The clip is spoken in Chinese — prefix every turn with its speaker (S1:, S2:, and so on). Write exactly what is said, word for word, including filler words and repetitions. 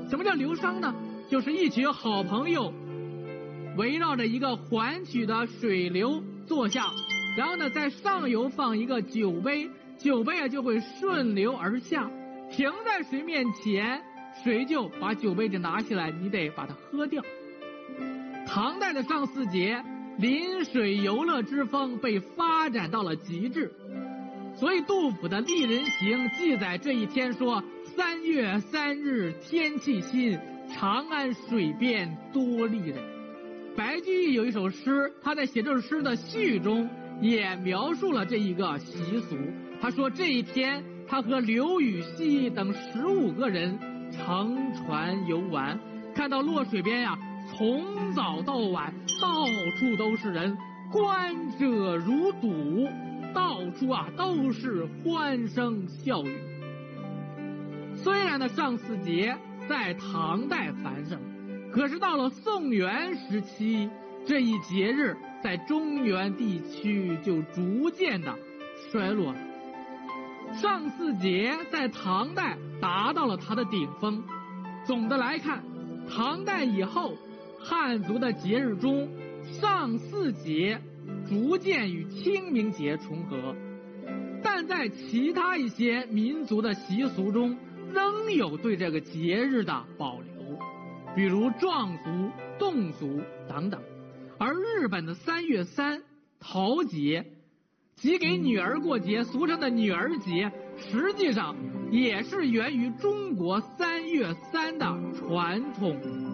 S1: 什么叫流觞呢？就是一群好朋友围绕着一个环曲的水流坐下，然后呢在上游放一个酒杯，酒杯啊就会顺流而下，停在水面前，水就把酒杯子拿起来，你得把它喝掉。唐代的上巳节，临水游乐之风被发展到了极致，所以杜甫的《丽人行》记载这一天说：三月三日天气新，长安水边多丽人。白居易有一首诗，他在写这首诗的序中也描述了这一个习俗。他说这一天他和刘禹锡等十五个人乘船游玩，看到洛水边呀、啊，从早到晚到处都是人，观者如堵，到处啊都是欢声笑语。虽然呢上巳节在唐代繁盛，可是到了宋元时期，这一节日在中原地区就逐渐的衰落了。上巳节在唐代达到了它的顶峰。总的来看，唐代以后汉族的节日中，上巳节逐渐与清明节重合，但在其他一些民族的习俗中仍有对这个节日的保留，比如壮族、侗族等等。而日本的三月三桃节，即给女儿过节，俗称的女儿节，实际上也是源于中国三月三的传统